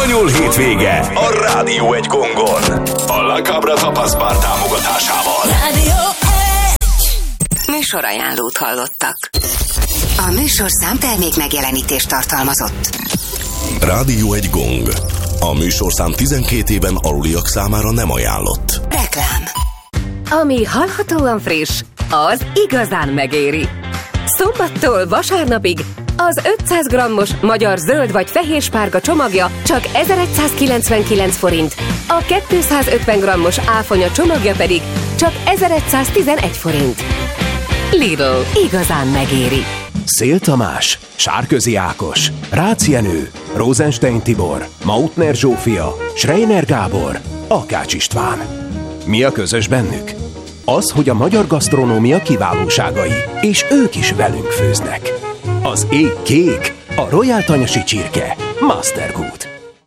Spanyol hétvége a Rádió egy gongon. A La Cabra Tapas Bar támogatásával. Rádió 1. Műsorajánlót hallottak. A műsorszám termék megjelenítést tartalmazott. Rádió egy gong. A műsorszám 12 éven aluliak számára nem ajánlott. Reklám. Ami hallhatóan friss, az igazán megéri. Szombattól vasárnapig az 500 g-os magyar zöld vagy fehér-spárga csomagja csak 1199 forint, a 250 g-os áfonya csomagja pedig csak 1111 forint. Lidl, igazán megéri. Szél Tamás, Sárközi Ákos, Rácz Jenő, Rosenstein Tibor, Mautner Zsófia, Schreiner Gábor, Akács István. Mi a közös bennük? Az, hogy a magyar gasztronómia kiválóságai, és ők is velünk főznek. Az ég kék, a Royal Tanyasi csirke, Mastergood.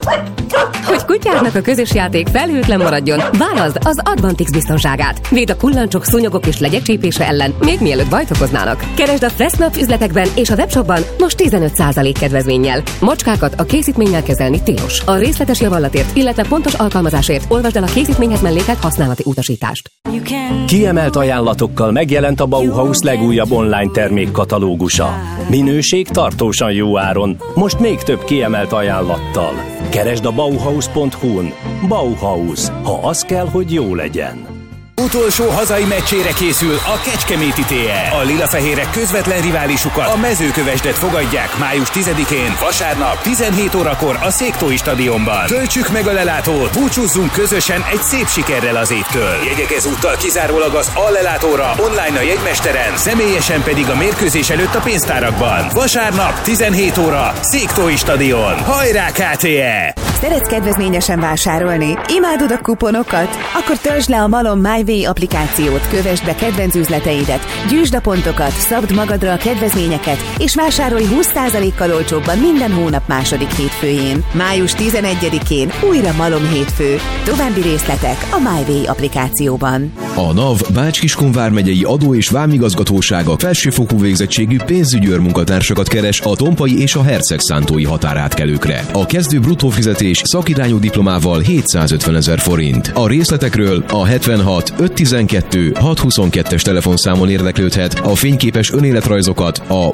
Hogy kutyádnak a közös játék felhőtlen maradjon, válaszd az Advantix biztonságát. Véd a kullancsok, szúnyogok és legyek csípése ellen, még mielőtt bajt okoznának. Keresd a Fressnapf üzletekben és a webshopban most 15% kedvezménnyel. Macskákat a készítménnyel kezelni tilos. A részletes javallatért, illetve pontos alkalmazásért olvasd el a készítményhez mellékelt használati utasítást. Kiemelt ajánlatokkal megjelent a Bauhaus legújabb online termékkatalógusa. Minőség tartósan jó áron, most még több kiemelt ajánlattal. Keresd a Bauhaus.hu-n. Bauhaus, ha az kell, hogy jó legyen. Utolsó hazai meccsére készül a Kecskeméti TE. A lilafehérek közvetlen riválisukat, a Mezőkövesdet fogadják május 10-én, vasárnap 17 órakor a Széktói stadionban. Töltsük meg a lelátót, búcsúzzunk közösen egy szép sikerrel az évtől. Jegyek ezúttal kizárólag az Allelátóra, online a jegymesteren, személyesen pedig a mérkőzés előtt a pénztárakban. Vasárnap 17 óra, Széktói stadion. Hajrá KTE! Szeretsz kedvezményesen vásárolni? Imádod a kuponokat? Akkor töltsd le a Malom MyWay applikációt, kövesd be kedvenc üzleteidet, gyűjtsd a pontokat, szabd magadra a kedvezményeket, és vásárolj 20%-kal olcsóbban minden hónap második hétfőjén. Május 11-én újra Malom hétfő. További részletek a MyWay applikációban. A NAV Bács-Kiskun vármegyei adó- és vámigazgatósága felsőfokú végzettségű pénzügyőr munkatársakat keres a Tompai és a Hercegszántói határátkelőkre. A kezdő bruttó fizetés szakirányú diplomával 750 000 forint. A részletekről a 76 512 622-es telefonszámon érdeklődhet, a fényképes önéletrajzokat a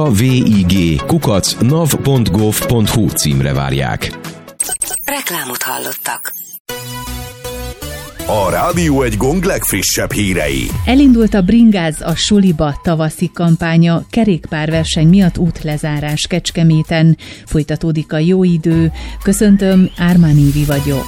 bacsavig@nav.gov.hu címre várják. Reklámot hallottak. A Rádió egy gong legfrissebb hírei. Elindult a Bringáz a Suliba tavaszi kampánya, kerékpárverseny miatt útlezárás Kecskeméten. Folytatódik a jó idő. Köszöntöm, Ármán Évi vagyok.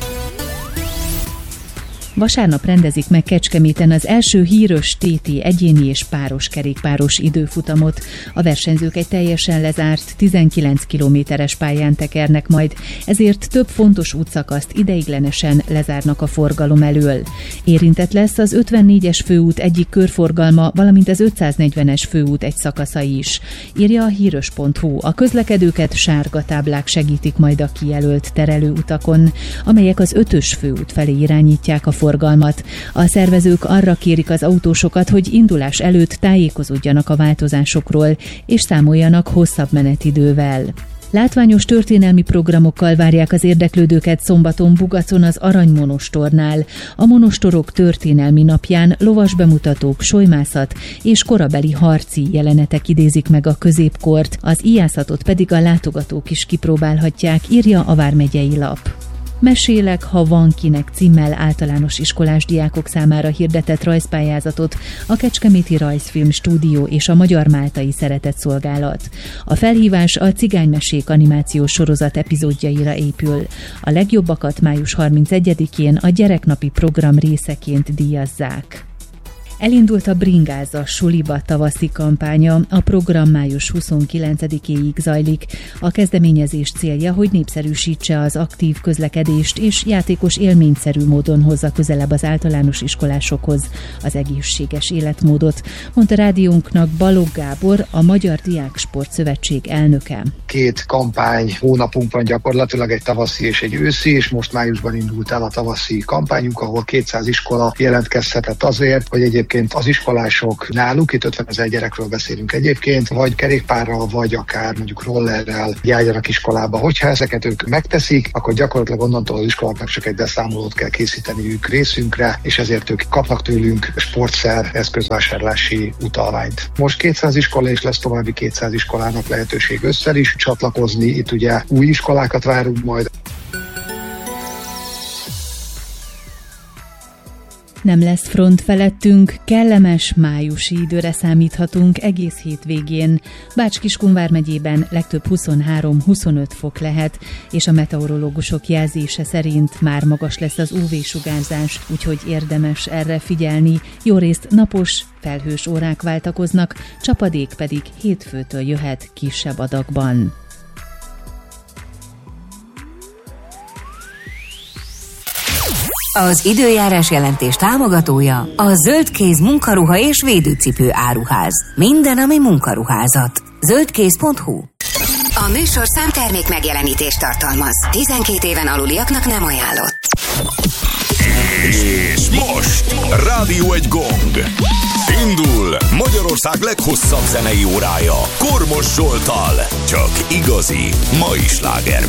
Vasárnap rendezik meg Kecskeméten az első híres TT egyéni és páros kerékpáros időfutamot. A versenyzők egy teljesen lezárt 19 kilométeres pályán tekernek majd, ezért több fontos útszakaszt ideiglenesen lezárnak a forgalom elől. Érintett lesz az 54-es főút egyik körforgalma, valamint az 540-es főút egy szakasza is. Írja a híres.hu. A közlekedőket sárga táblák segítik majd a kijelölt terelőutakon, amelyek az 5-ös főút felé irányítják a forgalmat. A szervezők arra kérik az autósokat, hogy indulás előtt tájékozódjanak a változásokról, és számoljanak hosszabb menetidővel. Látványos történelmi programokkal várják az érdeklődőket szombaton Bugacon az Aranymonostornál. A monostorok történelmi napján lovas bemutatók, solymászat és korabeli harci jelenetek idézik meg a középkort, az ijászatot pedig a látogatók is kipróbálhatják, írja a vármegyei lap. Mesélek, ha van kinek címmel általános iskolás diákok számára hirdetett rajzpályázatot a Kecskeméti Rajzfilm Stúdió és a Magyar Máltai Szeretetszolgálat. A felhívás a Cigánymesék animációs sorozat epizódjaira épül. A legjobbakat május 31-én a gyereknapi program részeként díjazzák. Elindult a Bringáz a Suliba tavaszi kampánya, a program május 29-éig zajlik. A kezdeményezés célja, hogy népszerűsítse az aktív közlekedést és játékos élményszerű módon hozza közelebb az általános iskolásokhoz az egészséges életmódot, mondta rádiónknak Balogh Gábor, a Magyar Diáksport Szövetség elnöke. 2 kampány hónapunk van gyakorlatilag, egy tavaszi és egy őszi, és most májusban indult el a tavaszi kampányunk, ahol 200 iskola jelentkezhetett azért, hogy egyébként egyébként az iskolások náluk, itt 50 000 gyerekről beszélünk egyébként, vagy kerékpárral, vagy akár mondjuk rollerrel járjanak iskolába. Hogyha ezeket ők megteszik, akkor gyakorlatilag onnantól az iskoláknak csak egy beszámolót kell készíteniük részünkre, és ezért ők kapnak tőlünk sportszer eszközvásárlási utalványt. Most 200 iskola, és lesz további 200 iskolának lehetőség össze is csatlakozni. Itt ugye új iskolákat várunk majd. Nem lesz front felettünk, kellemes májusi időre számíthatunk egész hétvégén. Bács-Kiskun vármegyében legtöbb 23-25 fok lehet, és a meteorológusok jelzése szerint már magas lesz az UV-sugárzás, úgyhogy érdemes erre figyelni. Jórészt napos, felhős órák váltakoznak, csapadék pedig hétfőtől jöhet kisebb adagban. Az időjárás jelentés támogatója a Zöldkéz munkaruha és védőcipő áruház. Minden, ami munkaruházat. Zöldkéz.hu. A műsorszám termék megjelenítést tartalmaz. 12 éven aluliaknak nem ajánlott. És most Rádió egy gong. Indul Magyarország leghosszabb zenei órája Kormos Zsolttal. Csak igazi mai sláger.